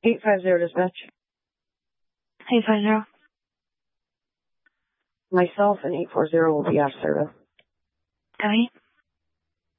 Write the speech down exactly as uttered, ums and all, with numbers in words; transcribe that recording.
eight five zero dispatch. eight five zero. Myself and eight four zero will be off service. Copy.